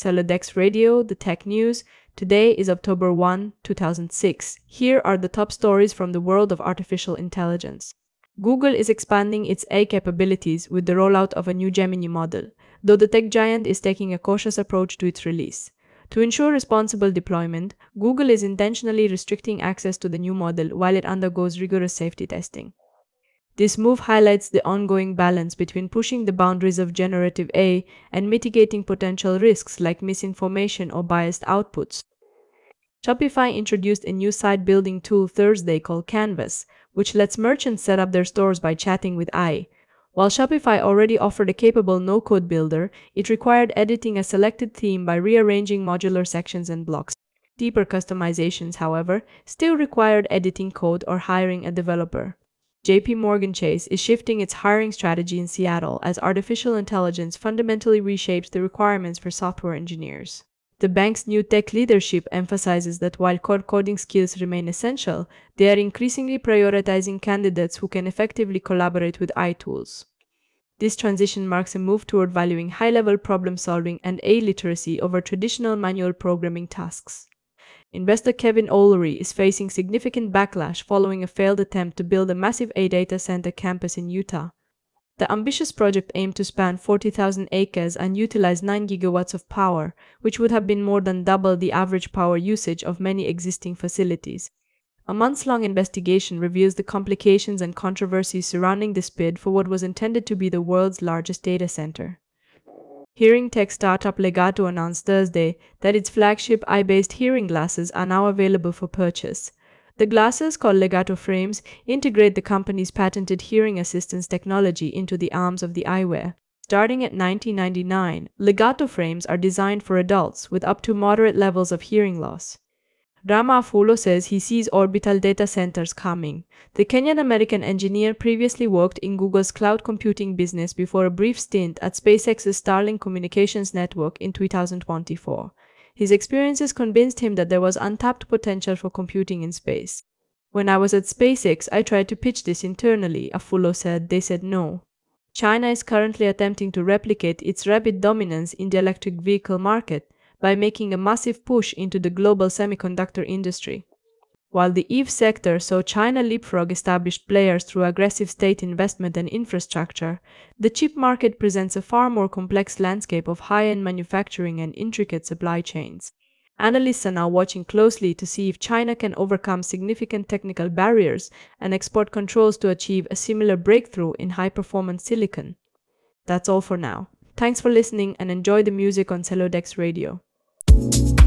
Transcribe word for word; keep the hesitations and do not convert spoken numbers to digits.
Celodex Radio, the tech news. Today is October first, two thousand six. Here are the top stories from the world of artificial intelligence. Google is expanding its A I capabilities with the rollout of a new Gemini model, though the tech giant is taking a cautious approach to its release. To ensure responsible deployment, Google is intentionally restricting access to the new model while it undergoes rigorous safety testing. This move highlights the ongoing balance between pushing the boundaries of generative A I and mitigating potential risks like misinformation or biased outputs. Shopify introduced a new site-building tool Thursday called Canvas, which lets merchants set up their stores by chatting with A I. While Shopify already offered a capable no-code builder, it required editing a selected theme by rearranging modular sections and blocks. Deeper customizations, however, still required editing code or hiring a developer. J P Morgan Chase is shifting its hiring strategy in Seattle as artificial intelligence fundamentally reshapes the requirements for software engineers. The bank's new tech leadership emphasizes that while core coding skills remain essential, they are increasingly prioritizing candidates who can effectively collaborate with A I tools. This transition marks a move toward valuing high-level problem-solving and A I literacy over traditional manual programming tasks. Investor Kevin O'Leary is facing significant backlash following a failed attempt to build a massive A I data center campus in Utah. The ambitious project aimed to span forty thousand acres and utilize nine gigawatts of power, which would have been more than double the average power usage of many existing facilities. A months-long investigation reveals the complications and controversies surrounding this bid for what was intended to be the world's largest data center. Hearing tech startup Legato announced Thursday that its flagship eye-based hearing glasses are now available for purchase. The glasses, called Legato frames, integrate the company's patented hearing assistance technology into the arms of the eyewear. Starting at nineteen ninety-nine dollars, Legato frames are designed for adults with up to moderate levels of hearing loss. Rama Afulo says he sees orbital data centers coming. The Kenyan-American engineer previously worked in Google's cloud computing business before a brief stint at SpaceX's Starlink communications network in two thousand twenty-four. His experiences convinced him that there was untapped potential for computing in space. When I was at SpaceX, I tried to pitch this internally, Afulo said. They said no. China is currently attempting to replicate its rapid dominance in the electric vehicle market by making a massive push into the global semiconductor industry. While the E V sector saw China leapfrog established players through aggressive state investment and infrastructure, the chip market presents a far more complex landscape of high-end manufacturing and intricate supply chains. Analysts are now watching closely to see if China can overcome significant technical barriers and export controls to achieve a similar breakthrough in high-performance silicon. That's all for now. Thanks for listening and enjoy the music on Celodex Radio.